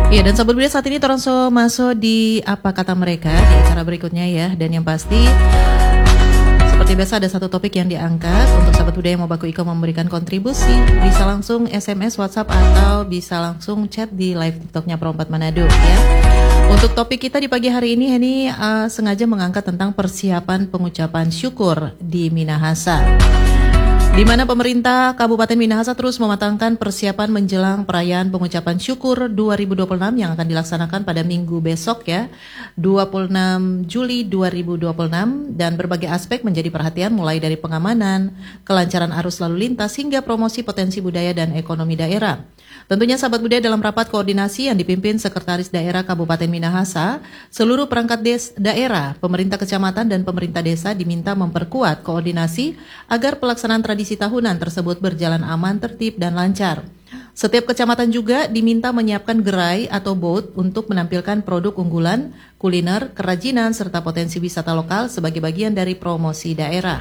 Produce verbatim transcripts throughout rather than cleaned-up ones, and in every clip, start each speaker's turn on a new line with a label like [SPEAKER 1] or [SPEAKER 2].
[SPEAKER 1] Iya, dan sahabat budaya saat ini Toronso masuk di apa kata mereka di acara berikutnya ya. Dan yang pasti seperti biasa ada satu topik yang diangkat. Untuk sahabat budaya yang mau baku Iko memberikan kontribusi, bisa langsung S M S, WhatsApp, atau bisa langsung chat di live TikToknya Pro empat Manado ya. Untuk topik kita di pagi hari ini, Henny uh, sengaja mengangkat tentang persiapan pengucapan syukur di Minahasa, di mana pemerintah Kabupaten Minahasa terus mematangkan persiapan menjelang perayaan pengucapan syukur dua ribu dua puluh enam yang akan dilaksanakan pada minggu besok ya, dua puluh enam Juli dua ribu dua puluh enam, dan berbagai aspek menjadi perhatian mulai dari pengamanan, kelancaran arus lalu lintas hingga promosi potensi budaya dan ekonomi daerah. Tentunya sahabat budaya dalam rapat koordinasi yang dipimpin Sekretaris Daerah Kabupaten Minahasa, seluruh perangkat des daerah, pemerintah kecamatan dan pemerintah desa diminta memperkuat koordinasi agar pelaksanaan tradisi tahunan tersebut berjalan aman, tertib, dan lancar. Setiap kecamatan juga diminta menyiapkan gerai atau booth untuk menampilkan produk unggulan, kuliner, kerajinan, serta potensi wisata lokal sebagai bagian dari promosi daerah.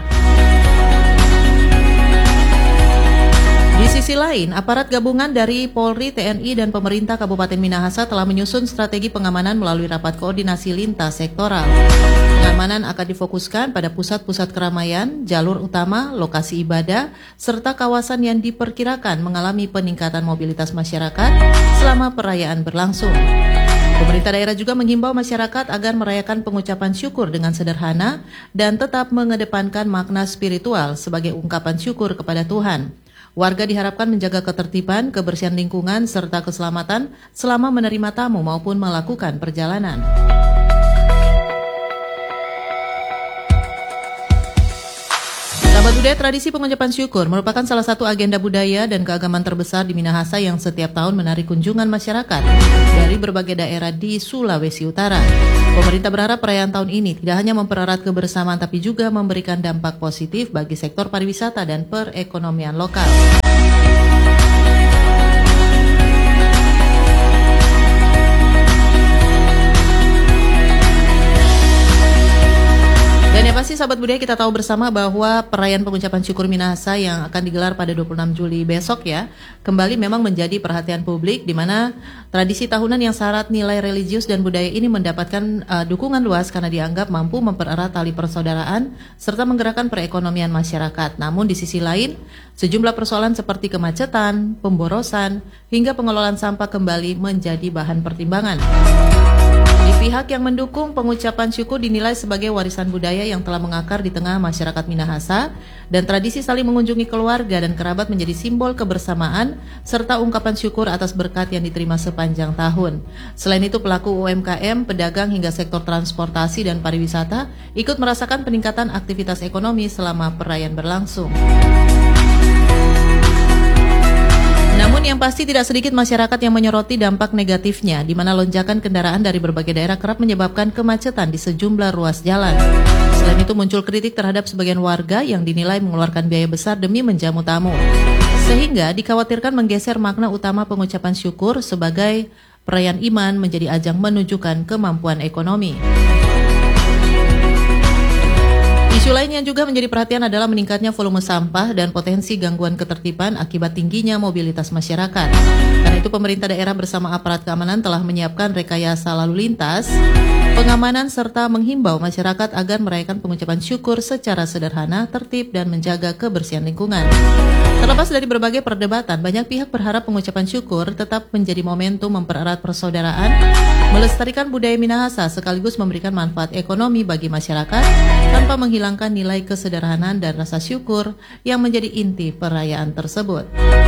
[SPEAKER 1] Di sisi lain, aparat gabungan dari Polri, T N I, dan pemerintah Kabupaten Minahasa telah menyusun strategi pengamanan melalui rapat koordinasi lintas sektoral. Pengamanan akan difokuskan pada pusat-pusat keramaian, jalur utama, lokasi ibadah, serta kawasan yang diperkirakan mengalami peningkatan mobilitas masyarakat selama perayaan berlangsung. Pemerintah daerah juga menghimbau masyarakat agar merayakan pengucapan syukur dengan sederhana dan tetap mengedepankan makna spiritual sebagai ungkapan syukur kepada Tuhan. Warga diharapkan menjaga ketertiban, kebersihan lingkungan, serta keselamatan selama menerima tamu maupun melakukan perjalanan. Sahabat budaya, tradisi pengucapan syukur merupakan salah satu agenda budaya dan keagamaan terbesar di Minahasa yang setiap tahun menarik kunjungan masyarakat dari berbagai daerah di Sulawesi Utara. Pemerintah berharap perayaan tahun ini tidak hanya mempererat kebersamaan tapi juga memberikan dampak positif bagi sektor pariwisata dan perekonomian lokal. Dan yang pasti sahabat budaya, kita tahu bersama bahwa perayaan pengucapan syukur Minahasa yang akan digelar pada dua puluh enam Juli besok ya, kembali memang menjadi perhatian publik, di mana tradisi tahunan yang syarat nilai religius dan budaya ini mendapatkan uh, dukungan luas karena dianggap mampu mempererat tali persaudaraan serta menggerakkan perekonomian masyarakat. Namun di sisi lain, sejumlah persoalan seperti kemacetan, pemborosan, hingga pengelolaan sampah kembali menjadi bahan pertimbangan. Pihak yang mendukung pengucapan syukur dinilai sebagai warisan budaya yang telah mengakar di tengah masyarakat Minahasa, dan tradisi saling mengunjungi keluarga dan kerabat menjadi simbol kebersamaan serta ungkapan syukur atas berkat yang diterima sepanjang tahun. Selain itu, pelaku U M K M, pedagang hingga sektor transportasi dan pariwisata ikut merasakan peningkatan aktivitas ekonomi selama perayaan berlangsung. Namun yang pasti tidak sedikit masyarakat yang menyoroti dampak negatifnya, di mana lonjakan kendaraan dari berbagai daerah kerap menyebabkan kemacetan di sejumlah ruas jalan. Selain itu muncul kritik terhadap sebagian warga yang dinilai mengeluarkan biaya besar demi menjamu tamu, sehingga dikhawatirkan menggeser makna utama pengucapan syukur sebagai perayaan iman menjadi ajang menunjukkan kemampuan ekonomi. Isu lain yang juga menjadi perhatian adalah meningkatnya volume sampah dan potensi gangguan ketertiban akibat tingginya mobilitas masyarakat. Karena itu pemerintah daerah bersama aparat keamanan telah menyiapkan rekayasa lalu lintas, pengamanan, serta menghimbau masyarakat agar merayakan pengucapan syukur secara sederhana, tertib, dan menjaga kebersihan lingkungan. Terlepas dari berbagai perdebatan, banyak pihak berharap pengucapan syukur tetap menjadi momentum mempererat persaudaraan, melestarikan budaya Minahasa, sekaligus memberikan manfaat ekonomi bagi masyarakat tanpa menghilangkan nilai kesederhanaan dan rasa syukur yang menjadi inti perayaan tersebut.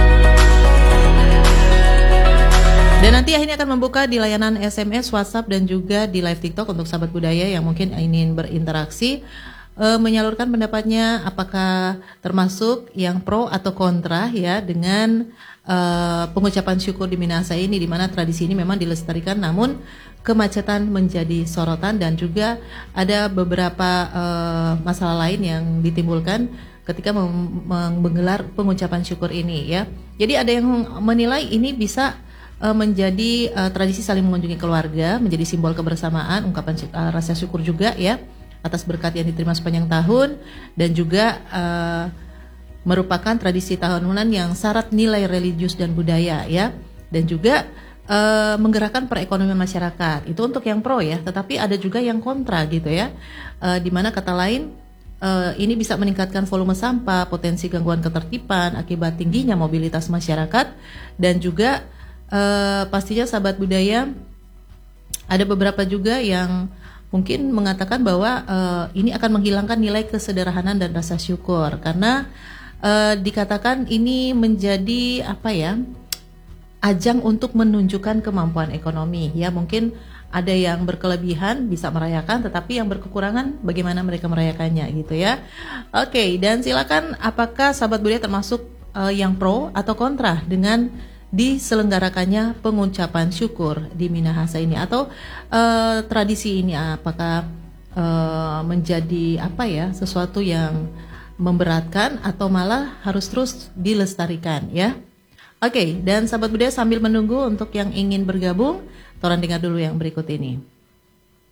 [SPEAKER 1] Dan nanti akhirnya akan membuka di layanan S M S, WhatsApp, dan juga di live TikTok untuk sahabat budaya yang mungkin ingin berinteraksi, e, menyalurkan pendapatnya apakah termasuk yang pro atau kontra ya dengan e, pengucapan syukur di Minahasa ini, di mana tradisi ini memang dilestarikan namun kemacetan menjadi sorotan, dan juga ada beberapa e, masalah lain yang ditimbulkan ketika menggelar pengucapan syukur ini ya. Jadi ada yang menilai ini bisa menjadi uh, tradisi saling mengunjungi keluarga, menjadi simbol kebersamaan, ungkapan uh, rasa syukur juga ya atas berkat yang diterima sepanjang tahun, dan juga uh, merupakan tradisi tahunan yang syarat nilai religius dan budaya ya, dan juga uh, menggerakkan perekonomian masyarakat. Itu untuk yang pro ya, tetapi ada juga yang kontra gitu ya. Uh, di mana kata lain uh, ini bisa meningkatkan volume sampah, potensi gangguan ketertiban akibat tingginya mobilitas masyarakat, dan juga uh, pastinya sahabat budaya ada beberapa juga yang mungkin mengatakan bahwa uh, ini akan menghilangkan nilai kesederhanaan dan rasa syukur, karena uh, dikatakan ini menjadi apa ya, ajang untuk menunjukkan kemampuan ekonomi ya. Mungkin ada yang berkelebihan bisa merayakan, tetapi yang berkekurangan bagaimana mereka merayakannya gitu ya. Oke, dan silakan apakah sahabat budaya termasuk uh, yang pro atau kontra dengan diselenggarakannya pengucapan syukur di Minahasa ini, atau uh, tradisi ini apakah uh, menjadi apa ya, sesuatu yang memberatkan atau malah harus terus dilestarikan ya. Oke, dan sahabat budaya sambil menunggu untuk yang ingin bergabung, Toran dengar dulu yang berikut ini.